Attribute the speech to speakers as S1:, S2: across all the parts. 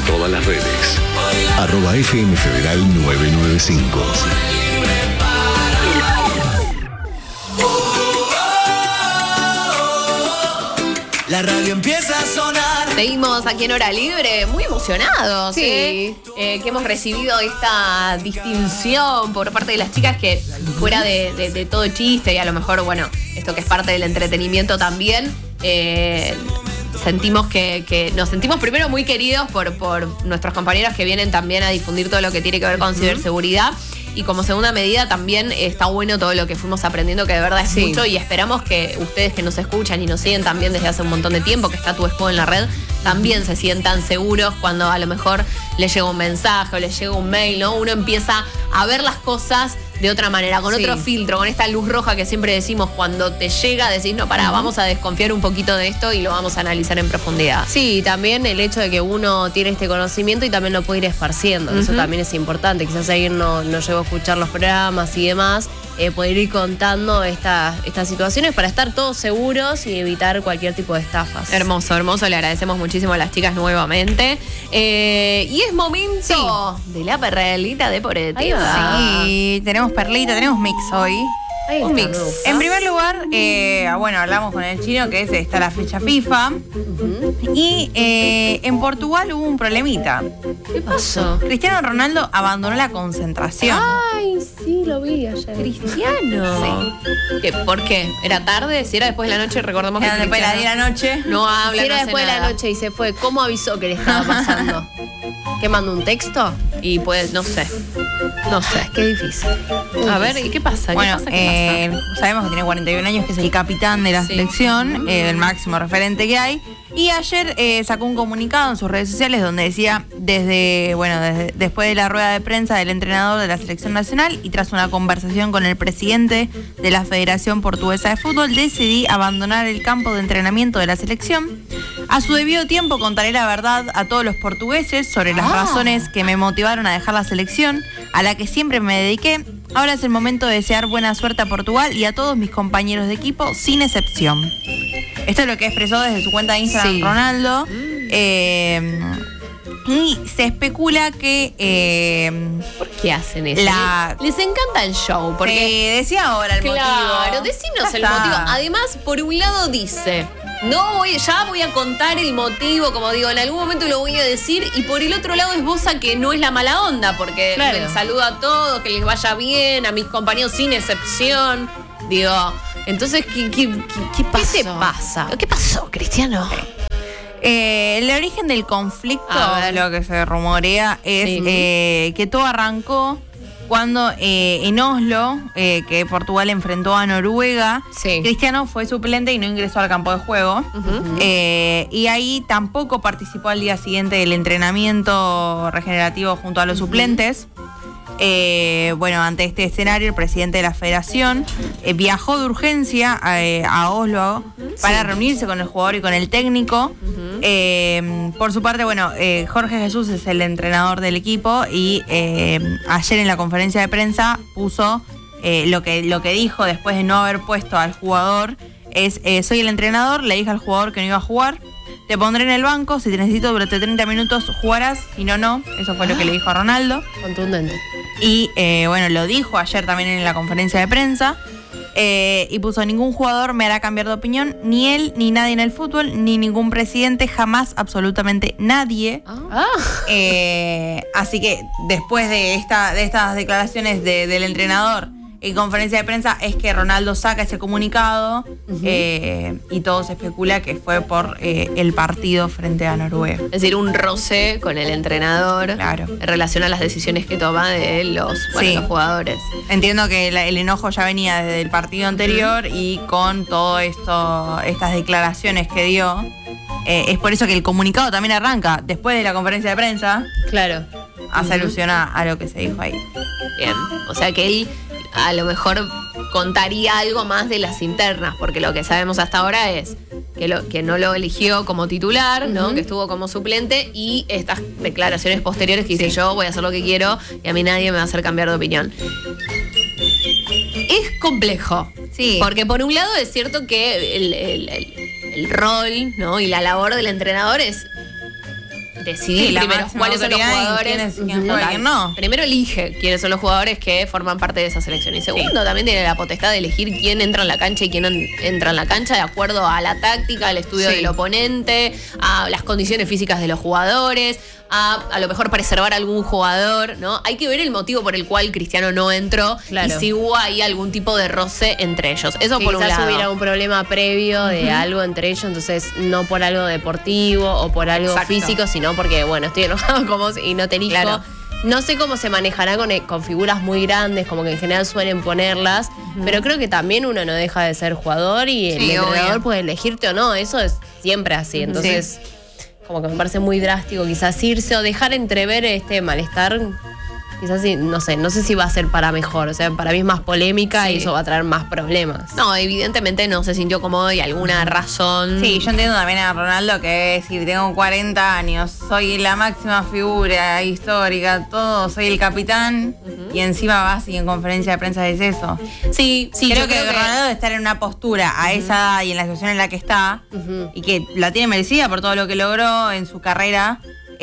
S1: todas las redes. @FM Federal 995.
S2: La radio empieza a sonar.
S3: Seguimos aquí en Hora Libre, muy emocionados, que hemos recibido esta distinción por parte de las chicas que fuera de todo chiste y a lo mejor, bueno, esto que es parte del entretenimiento también, sentimos que nos sentimos primero muy queridos por nuestros compañeros que vienen también a difundir todo lo que tiene que ver con ciberseguridad. Y como segunda medida también está bueno todo lo que fuimos aprendiendo, que de verdad es mucho, y esperamos que ustedes que nos escuchan y nos siguen también desde hace un montón de tiempo, que está Tu Expo en la red, también se sientan seguros cuando a lo mejor les llega un mensaje o les llega un mail, ¿no? Uno empieza a ver las cosas de otra manera, con otro filtro, con esta luz roja que siempre decimos cuando te llega, decís, no, pará, vamos a desconfiar un poquito de esto y lo vamos a analizar en profundidad.
S4: Sí, también el hecho de que uno tiene este conocimiento y también lo puede ir esparciendo, eso también es importante. Quizás alguien no llegó a escuchar los programas y demás, poder ir contando estas situaciones para estar todos seguros y evitar cualquier tipo de estafas.
S3: Hermoso, hermoso, le agradecemos muchísimo a las chicas nuevamente. Y es momento de la perlita deportiva.
S5: Sí, tenemos perlita, tenemos mix hoy.
S4: Un mix.
S5: En primer lugar, bueno, hablamos con el chino que está la fecha FIFA. Y en Portugal hubo un problemita.
S4: ¿Qué pasó?
S5: Cristiano Ronaldo abandonó la concentración.
S4: Ay, sí, lo vi ayer.
S3: Cristiano. Sí. ¿Por qué? ¿Era tarde? Si era después de la noche, recordemos que
S5: Era después de las 10 de la noche.
S3: No habla,
S4: Si era
S3: no hace
S4: después de
S3: nada.
S4: la noche y se fue, ¿cómo avisó que le estaba pasando? ¿Qué mandó un texto?
S3: Y pues, no sé.
S4: Qué difícil.
S3: A ver, ¿y qué pasa?
S5: Bueno,
S3: ¿Qué pasa?
S5: sabemos que tiene 41 años, que es el capitán de la selección, el máximo referente que hay. Y ayer sacó un comunicado en sus redes sociales donde decía, después de la rueda de prensa del entrenador de la selección nacional y tras una conversación con el presidente de la Federación Portuguesa de Fútbol, decidí abandonar el campo de entrenamiento de la selección. A su debido tiempo contaré la verdad a todos los portugueses sobre las razones que me motivaron a dejar la selección, a la que siempre me dediqué. Ahora es el momento de desear buena suerte a Portugal y a todos mis compañeros de equipo, sin excepción. Esto es lo que expresó desde su cuenta de Instagram Ronaldo. Y se especula que...
S3: ¿Por qué hacen eso? Les encanta el show. Porque
S5: decía ahora el motivo.
S3: Claro, decinos el motivo. Además, por un lado dice... ya voy a contar el motivo, como digo, en algún momento lo voy a decir, y por el otro lado esboza que no es la mala onda, porque les saludo a todos, que les vaya bien, a mis compañeros sin excepción. Digo, entonces, ¿qué pasó?
S4: ¿Qué te pasa?
S3: ¿Qué pasó, Cristiano?
S5: El origen del conflicto, lo que se rumorea, es que todo arrancó cuando en Oslo, que Portugal enfrentó a Noruega, Cristiano fue suplente y no ingresó al campo de juego. Y ahí tampoco participó al día siguiente del entrenamiento regenerativo junto a los suplentes. Ante este escenario, el presidente de la federación viajó de urgencia a Oslo para reunirse con el jugador y con el técnico. Por su parte, Jorge Jesús es el entrenador del equipo y ayer en la conferencia de prensa puso lo que dijo después de no haber puesto al jugador es: soy el entrenador, le dije al jugador que no iba a jugar. Te pondré en el banco, si te necesito durante 30 minutos jugarás, si no, no. Eso fue lo que le dijo a Ronaldo.
S4: Contundente.
S5: Y lo dijo ayer también en la conferencia de prensa. Y puso: ningún jugador me hará cambiar de opinión, ni él, ni nadie en el fútbol, ni ningún presidente, jamás, absolutamente nadie. Así que después de estas declaraciones del entrenador en conferencia de prensa es que Ronaldo saca ese comunicado y todo se especula que fue por el partido frente a Noruega.
S3: Es decir, un roce con el entrenador en relación a las decisiones que toma de los jugadores.
S5: Entiendo que el enojo ya venía desde el partido anterior y con todo esto, estas declaraciones que dio. Es por eso que el comunicado también arranca después de la conferencia de prensa.
S4: Claro.
S5: Hace alusión a lo que se dijo ahí.
S3: Bien, o sea que él a lo mejor contaría algo más de las internas, porque lo que sabemos hasta ahora es que no lo eligió como titular, ¿no? Que estuvo como suplente, y estas declaraciones posteriores que dice: yo voy a hacer lo que quiero y a mí nadie me va a hacer cambiar de opinión. Es complejo. Sí. Porque por un lado es cierto que el rol, ¿no? Y la labor del entrenador es decidir primero cuáles son los jugadores.
S5: ¿Quién no?
S3: Primero elige quiénes son los jugadores que forman parte de esa selección. Y segundo, también tiene la potestad de elegir quién entra en la cancha y quién entra en la cancha de acuerdo a la táctica, al estudio del oponente, a las condiciones físicas de los jugadores, a lo mejor preservar a algún jugador, ¿no? Hay que ver el motivo por el cual Cristiano no entró y si hubo ahí algún tipo de roce entre ellos. Eso por un lado.
S4: Quizás hubiera un problema previo de algo entre ellos, entonces no por algo deportivo o por algo físico, sino porque, bueno, estoy enojado con vos y no te elijo. Claro. No sé cómo se manejará con figuras muy grandes, como que en general suelen ponerlas, pero creo que también uno no deja de ser jugador y el entrenador puede elegirte o no, eso es siempre así, entonces como que me parece muy drástico quizás irse o dejar entrever este malestar. Quizás sí, no sé si va a ser para mejor. O sea, para mí es más polémica y eso va a traer más problemas.
S3: No, evidentemente no se sintió cómodo y alguna razón.
S5: Sí, yo entiendo también a Ronaldo que es decir, tengo 40 años, soy la máxima figura histórica, todo, soy el capitán y encima vas y en conferencia de prensa es eso.
S3: Sí,
S5: creo que Ronaldo debe estar en una postura a esa edad y en la situación en la que está y que la tiene merecida por todo lo que logró en su carrera,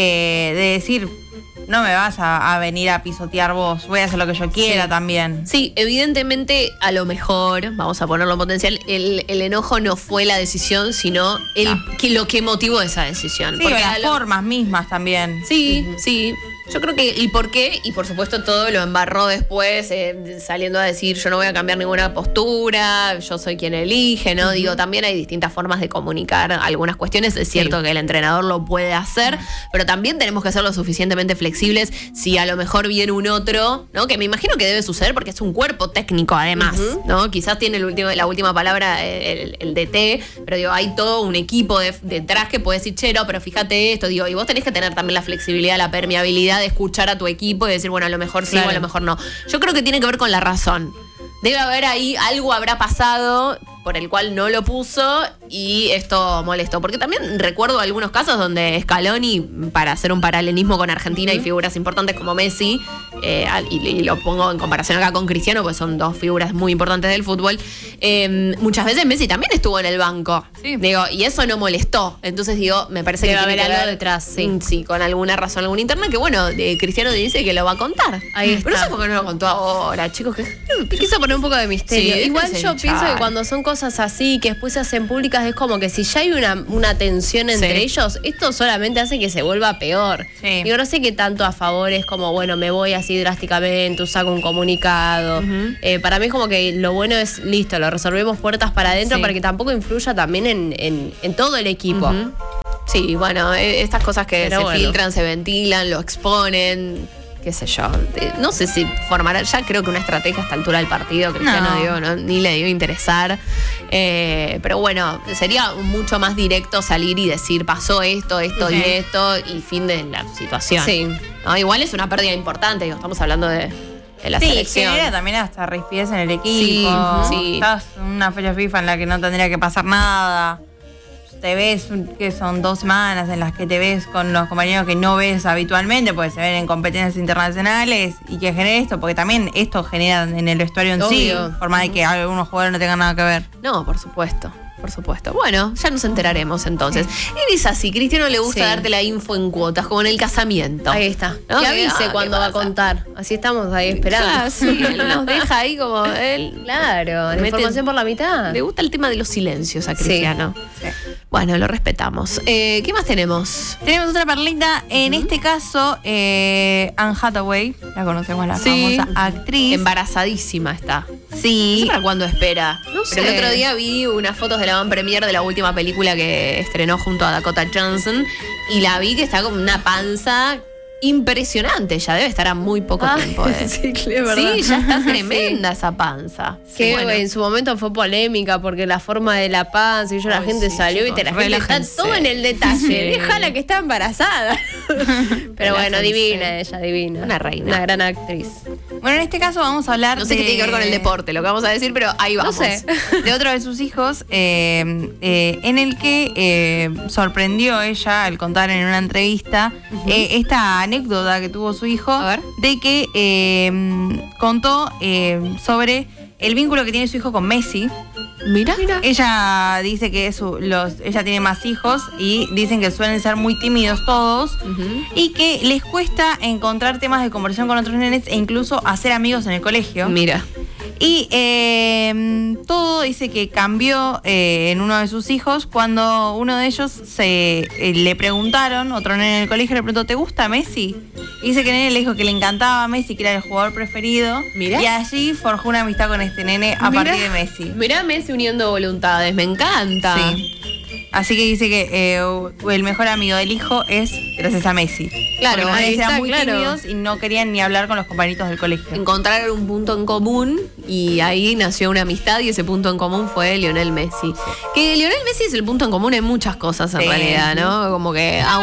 S5: de decir, no me vas a venir a pisotear vos, voy a hacer lo que yo quiera también.
S3: Sí, evidentemente, a lo mejor, vamos a ponerlo en potencial, el enojo no fue la decisión, sino lo que motivó esa decisión.
S5: Sí, las formas mismas también.
S3: Sí, sí. Yo creo que el por qué, y por supuesto todo lo embarró después, saliendo a decir yo no voy a cambiar ninguna postura, yo soy quien elige, ¿no? Digo, también hay distintas formas de comunicar algunas cuestiones. Es cierto que el entrenador lo puede hacer, pero también tenemos que ser lo suficientemente flexibles si a lo mejor viene un otro, ¿no? Que me imagino que debe suceder porque es un cuerpo técnico además, ¿no? Quizás tiene la última palabra el DT, pero digo, hay todo un equipo detrás que puede decir, che, no, pero fíjate esto, digo, y vos tenés que tener también la flexibilidad, la permeabilidad de escuchar a tu equipo y decir, bueno, a lo mejor sí o a lo mejor no. Yo creo que tiene que ver con la razón. Debe haber ahí, algo habrá pasado por el cual no lo puso y esto molestó. Porque también recuerdo algunos casos donde Scaloni, para hacer un paralelismo con Argentina y figuras importantes como Messi, y lo pongo en comparación acá con Cristiano, pues son dos figuras muy importantes del fútbol, muchas veces Messi también estuvo en el banco. Sí. Digo, y eso no molestó. Entonces digo, me parece que tiene que haber algo detrás. Sí, con alguna razón, alguna interna, que bueno, Cristiano dice que lo va a contar. Ahí está. Pero no sé por qué no lo contó ahora, chicos.
S4: Quiso poner un poco de misterio.
S3: Sí,
S4: igual yo pienso que cuando son cosas así, que después se hacen públicas, es como que si ya hay una tensión entre ellos, esto solamente hace que se vuelva peor. Sí. Digo, no sé qué tanto a favor es como, bueno, me voy así drásticamente, saco un comunicado. Para mí es como que lo bueno es, listo, lo resolvemos puertas para adentro para que tampoco influya también en todo el equipo.
S3: Sí, bueno, estas cosas que filtran, se ventilan, lo exponen, qué sé yo. No sé si formará, ya creo que una estrategia a esta altura del partido, Cristiano, ni le dio interesar. Pero bueno, sería mucho más directo salir y decir, pasó esto y esto, y fin de la situación. Sí. ¿No? Igual es una pérdida importante, estamos hablando de la selección.
S5: Genera también hasta rispidez en el equipo. Sí. Estás en una fecha FIFA en la que no tendría que pasar nada. Te ves, que son 2 semanas en las que te ves con los compañeros que no ves habitualmente, porque se ven en competencias internacionales, y que genere esto, porque también esto genera en el vestuario en sí, por más de que algunos jugadores no tengan nada que ver.
S3: No, por supuesto. Por supuesto. Bueno, ya nos enteraremos entonces. Él es así, Cristiano le gusta darte la info en cuotas, como en el casamiento.
S4: Ahí está. ¿No? Que avise cuando va a contar. Así estamos ahí esperando.
S3: Claro, sí, él nos deja ahí como él.
S4: Claro, la información por la mitad.
S3: Le gusta el tema de los silencios a Cristiano. Sí. Bueno, lo respetamos. ¿Qué más tenemos?
S5: Tenemos otra perlita. En este caso, Anne Hathaway, la conocemos, la famosa actriz.
S3: Embarazadísima está.
S5: Sí.
S3: No sé para cuándo espera.
S5: No sé.
S3: Pero el otro día vi unas fotos de la van premier de la última película que estrenó junto a Dakota Johnson y la vi que está con una panza impresionante. Ya debe estar a muy poco tiempo.
S4: Sí, verdad.
S3: Sí, ya está tremenda esa panza.
S4: Que en su momento fue polémica porque la forma de la panza y la gente salió, chicos, y la gente está todo en el detalle. Déjala que está embarazada. Pero bueno, divina ella, divina.
S3: Una reina.
S4: Una gran actriz.
S5: Bueno, en este caso vamos a hablar
S3: no sé qué tiene que ver con el deporte, lo que vamos a decir, pero ahí vamos.
S5: No sé. De otro de sus hijos, en el que sorprendió ella al contar en una entrevista esta anécdota que tuvo su hijo, de que contó sobre el vínculo que tiene su hijo con Messi,
S3: Mira.
S5: Ella dice que ella tiene más hijos y dicen que suelen ser muy tímidos todos y que les cuesta encontrar temas de conversación con otros nenes e incluso hacer amigos en el colegio.
S3: Mira.
S5: Y todo dice que cambió en uno de sus hijos cuando uno de ellos le preguntaron, otro nene en el colegio le preguntó, ¿te gusta Messi? Y dice que el nene le dijo que le encantaba Messi, que era el jugador preferido.
S3: Mirá.
S5: Y allí forjó una amistad con este nene a partir de Messi.
S3: Mirá Messi uniendo voluntades, me encanta.
S5: Sí. Así que dice que el mejor amigo del hijo es gracias a Messi.
S3: Claro,
S5: porque los
S3: ahí
S5: nenes eran
S3: está,
S5: muy
S3: claro.
S5: tímidos y no querían ni hablar con los compañeritos del colegio.
S3: Encontrar un punto en común y ahí nació una amistad y ese punto en común fue Lionel Messi. Que Lionel Messi es el punto en común en muchas cosas en realidad, ¿no? Como que ha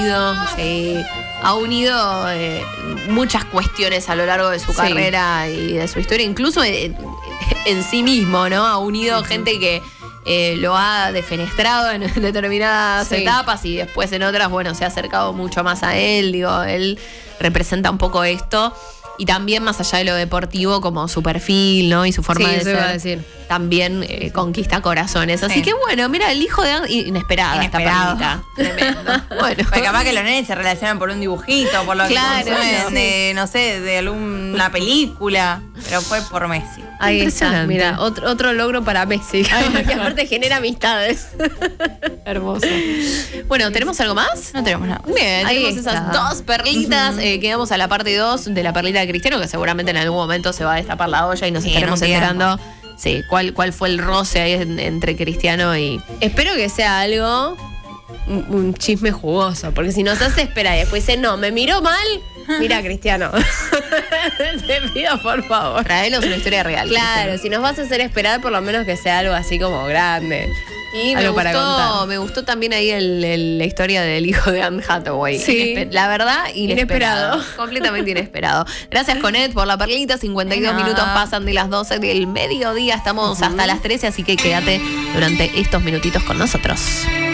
S3: unido muchas cuestiones a lo largo de su carrera y de su historia, incluso en sí mismo, ¿no? Ha unido gente que lo ha defenestrado en determinadas etapas y después en otras, bueno, se ha acercado mucho más a él. Digo, él representa un poco esto. Y también más allá de lo deportivo, como su perfil, ¿no? Y su forma de
S4: eso
S3: ser.
S4: iba a decir.
S3: También conquista corazones. Así que bueno, mira, el hijo de inesperada esta perlita. Tremendo. Bueno.
S5: Porque capaz que los nenes se relacionan por un dibujito, por lo que consumen de, no sé, de alguna película. Pero fue por Messi.
S4: Ahí está,
S3: Impresionante.
S4: mira, otro logro para Messi. Que aparte genera amistades.
S3: Hermoso. Bueno, ¿tenemos algo más?
S5: No tenemos nada.
S3: Bien,
S4: Ahí
S3: tenemos
S4: está.
S3: esas dos perlitas. Quedamos a la parte 2 de la perlita de Cristiano, que seguramente en algún momento se va a destapar la olla y nos estaremos
S5: en un tiempo.
S3: enterando. Sí, cuál fue el roce ahí entre Cristiano y.
S4: Espero que sea algo, un chisme jugoso, porque si nos hace esperar y después dice, no, me miró mal, mira, Cristiano. Te pido, por favor.
S3: Traenos una historia real.
S4: Claro,
S3: Cristiano.
S4: si nos vas a hacer esperar, por lo menos que sea algo así como grande.
S3: Y
S4: algo para contar.
S3: me gustó también ahí la historia del hijo de Anne Hathaway.
S4: Sí.
S3: La verdad, inesperado.
S4: Inesperado.
S3: Completamente inesperado. Gracias, Conet, por la perlita. 52
S5: De nada.
S3: minutos pasan de las 12 del mediodía. Estamos hasta las 13, así que quédate durante estos minutitos con nosotros.